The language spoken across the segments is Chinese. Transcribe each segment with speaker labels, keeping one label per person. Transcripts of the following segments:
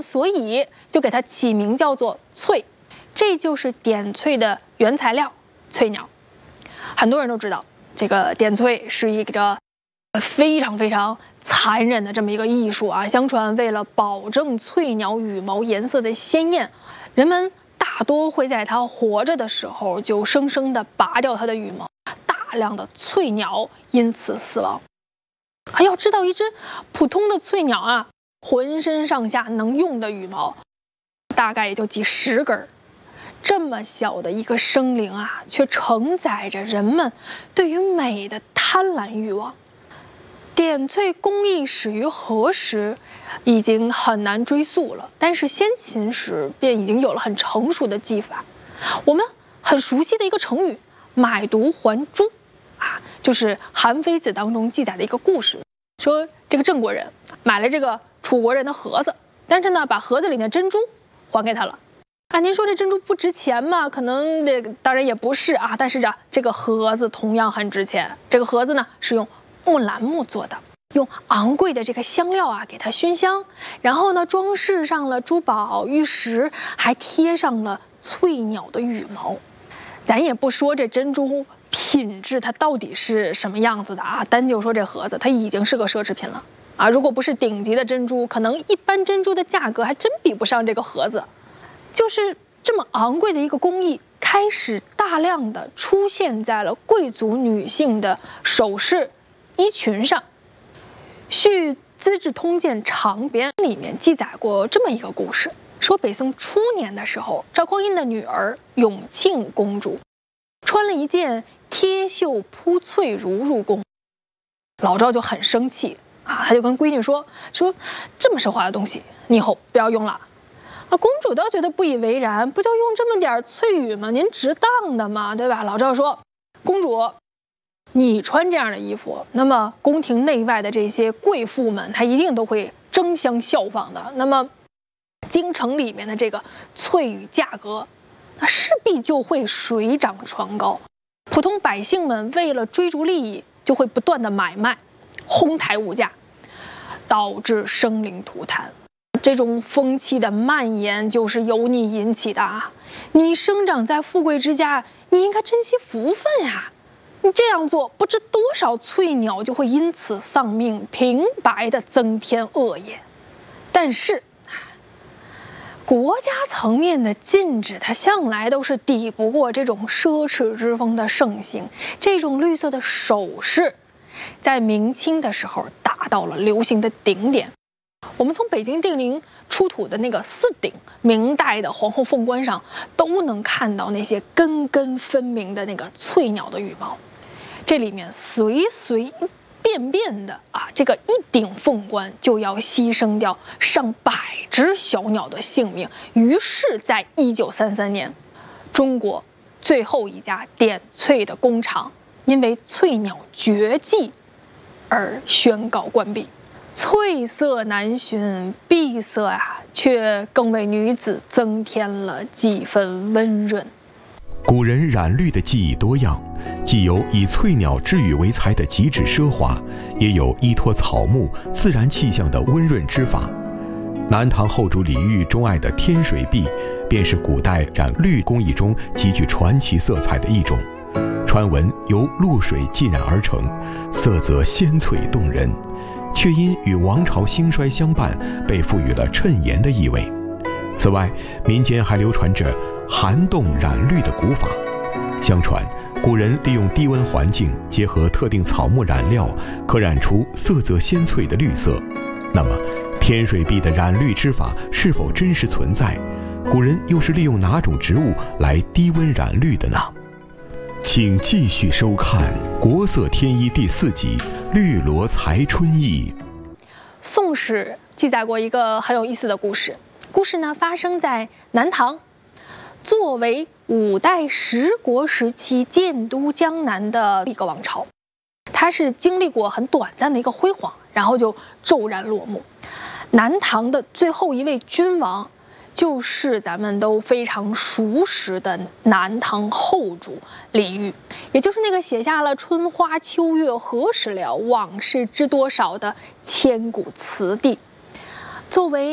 Speaker 1: 所以就给它起名叫做翠，这就是点翠的原材料翠鸟。很多人都知道，这个点翠是一个非常非常残忍的这么一个艺术啊。相传为了保证翠鸟羽毛颜色的鲜艳，人们大多会在它活着的时候就生生的拔掉它的羽毛，大量的翠鸟因此死亡。要知道，一只普通的翠鸟啊，浑身上下能用的羽毛大概也就几十根，这么小的一个生灵啊，却承载着人们对于美的贪婪欲望。点翠工艺始于何时，已经很难追溯了，但是先秦时便已经有了很成熟的技法。我们很熟悉的一个成语“买椟还珠”啊，就是《韩非子》当中记载的一个故事，说这个郑国人买了这个楚国人的盒子，但是呢，把盒子里的珍珠还给他了。您说这珍珠不值钱吗？可能当然也不是啊，但是这个盒子同样很值钱。这个盒子呢是用木兰木做的，用昂贵的这个香料啊给它熏香，然后呢装饰上了珠宝玉石，还贴上了翠鸟的羽毛。咱也不说这珍珠品质它到底是什么样子的啊，单就说这盒子它已经是个奢侈品了啊。如果不是顶级的珍珠，可能一般珍珠的价格还真比不上这个盒子。就是这么昂贵的一个工艺，开始大量的出现在了贵族女性的首饰衣裙上。《续资治通鉴长编》里面记载过这么一个故事，说北宋初年的时候，赵匡胤的女儿永庆公主穿了一件贴绣铺翠襦入宫，老赵就很生气啊，他就跟闺女说这么奢华的东西你以后不要用了。公主倒觉得不以为然，不就用这么点翠羽吗？您值当的吗？对吧？老赵说，公主，你穿这样的衣服，那么宫廷内外的这些贵妇们，她一定都会争相效仿的。那么京城里面的这个翠羽价格，那势必就会水涨船高。普通百姓们为了追逐利益，就会不断的买卖，哄抬物价，导致生灵涂炭。这种风气的蔓延就是由你引起的啊！你生长在富贵之家，你应该珍惜福分呀！你这样做，不知多少翠鸟就会因此丧命，平白的增添恶业。但是，国家层面的禁止，它向来都是抵不过这种奢侈之风的盛行。这种绿色的首饰，在明清的时候达到了流行的顶点。我们从北京定陵出土的那个四顶明代的皇后凤冠上，都能看到那些根根分明的那个翠鸟的羽毛。这里面随随便便的啊，这个一顶凤冠就要牺牲掉上百只小鸟的性命。于是，在1933年，中国最后一家点翠的工厂因为翠鸟绝迹而宣告关闭。翠色难寻，碧色却更为女子增添了几分温润。
Speaker 2: 古人染绿的技艺多样，既有以翠鸟织羽为材的极致奢华，也有依托草木自然气象的温润织法。南唐后主李煜钟爱的天水碧，便是古代染绿工艺中极具传奇色彩的一种。传闻由露水浸染而成，色泽鲜翠动人，却因与王朝兴衰相伴，被赋予了衬颜的意味。此外，民间还流传着寒冻染绿的古法。相传，古人利用低温环境，结合特定草木染料，可染出色泽鲜翠的绿色。那么，天水碧的染绿织法是否真实存在？古人又是利用哪种植物来低温染绿的呢？请继续收看《国色天衣》第4集《绿萝裁春意》。
Speaker 1: 宋史记载过一个很有意思的故事，故事呢发生在南唐，作为5代十国时期建都江南的一个王朝，它是经历过很短暂的一个辉煌，然后就骤然落幕。南唐的最后一位君王，就是咱们都非常熟识的南唐后主李煜，也就是那个写下了“春花秋月何时了，往事知多少”的千古词帝。作为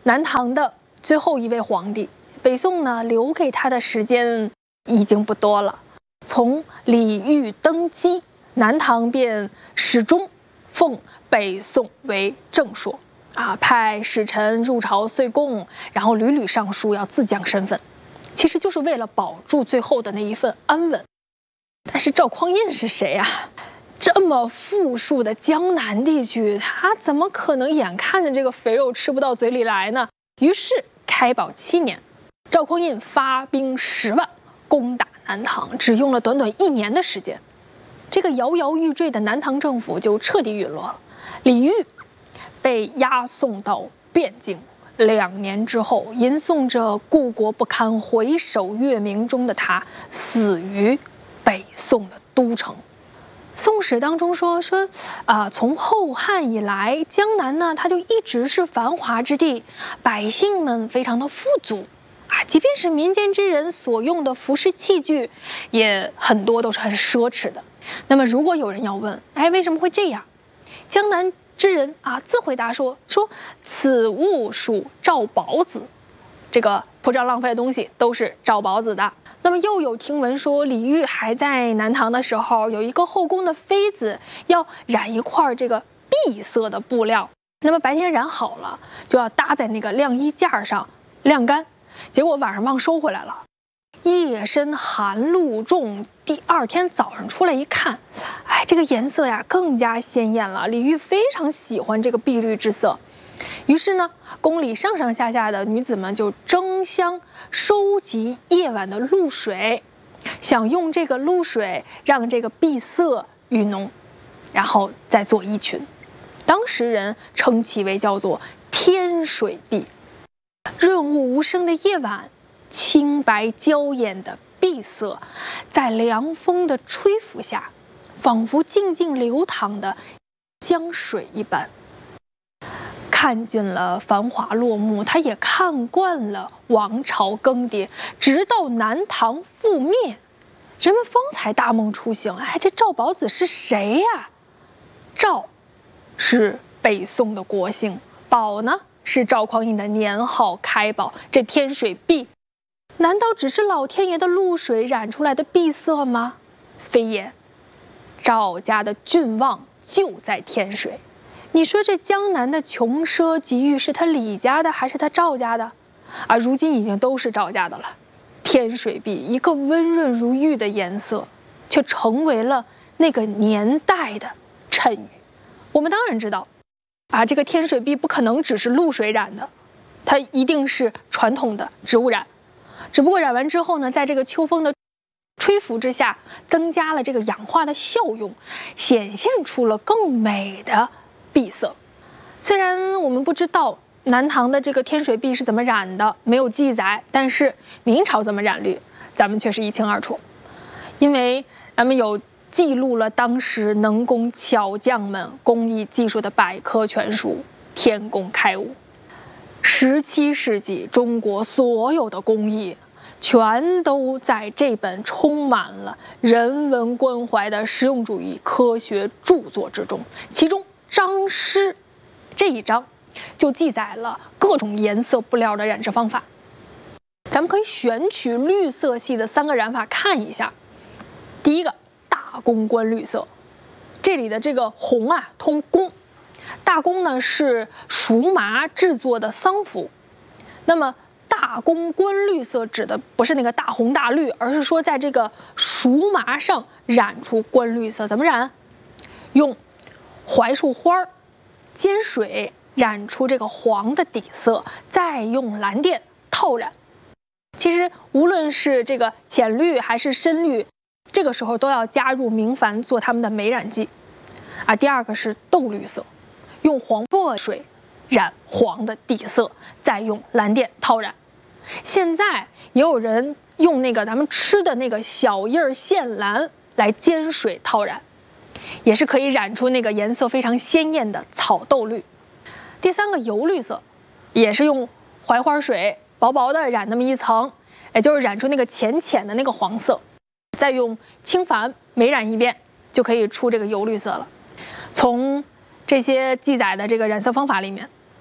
Speaker 1: 南唐的最后一位皇帝，北宋呢留给他的时间已经不多了。从李煜登基，南唐便始终奉北宋为正说派使臣入朝岁贡，然后屡屡上书要自降身份，其实就是为了保住最后的那一份安稳。但是赵匡胤是谁啊？这么富庶的江南地区，他怎么可能眼看着这个肥肉吃不到嘴里来呢？于是开宝7年，赵匡胤发兵10万攻打南唐，只用了短短1年的时间，这个摇摇欲坠的南唐政府就彻底陨落了。李煜被押送到汴京，2年之后，吟诵着故国不堪回首月明中的他，死于北宋的都城。宋史当中说从后汉以来，江南呢它就一直是繁华之地，百姓们非常的富足即便是民间之人所用的服饰器具，也很多都是很奢侈的。那么如果有人要问，为什么会这样？江南之人自回答说此物属赵宝子，这个铺张浪费的东西都是赵宝子的。那么又有听闻说，李煜还在南唐的时候，有一个后宫的妃子要染一块这个碧色的布料，那么白天染好了，就要搭在那个晾衣架上晾干，结果晚上忘收回来了。夜深寒露重，第2天早上出来一看，这个颜色呀更加鲜艳了。李煜非常喜欢这个碧绿之色，于是呢，宫里上上下下的女子们就争相收集夜晚的露水，想用这个露水让这个碧色愈浓，然后再做衣裙。当时人称其为叫做天水碧。润物无声的夜晚，清白娇艳的碧色在凉风的吹拂下，仿佛静静流淌的江水一般。看尽了繁华落幕，他也看惯了王朝更迭，直到南唐覆灭，人们方才大梦初醒。这赵宝子是谁呀？赵是北宋的国姓，宝呢是赵匡胤的年号开宝。这天水碧，难道只是老天爷的露水染出来的碧色吗？非也，赵家的郡望就在天水。你说这江南的穷奢极欲是他李家的还是他赵家的？如今已经都是赵家的了。天水碧一个温润如玉的颜色，却成为了那个年代的谶语。我们当然知道这个天水碧不可能只是露水染的，它一定是传统的植物染，只不过染完之后呢，在这个秋风的吹拂之下，增加了这个氧化的效用，显现出了更美的碧色。虽然我们不知道南唐的这个天水碧是怎么染的，没有记载，但是明朝怎么染绿，咱们却是一清二楚。因为咱们有记录了当时能工巧匠们工艺技术的百科全书《天工开物》。17世纪中国所有的工艺全都在这本充满了人文关怀的实用主义科学著作之中。其中章诗这一章就记载了各种颜色布料的染制方法。咱们可以选取绿色系的3个染法看一下。第一个，大宫官绿色，这里的这个红通宫，大宫呢是熟麻制作的丧服。那么大宫官绿色指的不是那个大红大绿，而是说在这个熟麻上染出官绿色。怎么染？用槐树花煎水染出这个黄的底色，再用蓝靛套染。其实无论是这个浅绿还是深绿，这个时候都要加入明矾做他们的美染剂。第二个是豆绿色，用黄柏水染黄的底色，再用蓝靛套染。现在也有人用那个咱们吃的那个小叶线兰来煎水套染，也是可以染出那个颜色非常鲜艳的草豆绿。第3个油绿色，也是用槐花水薄薄的染那么一层，也就是染出那个浅浅的那个黄色，再用清矾美染一遍，就可以出这个油绿色了。从这些记载的这个染色方法里面，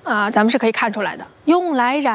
Speaker 1: 咱们是可以看出来的，用来染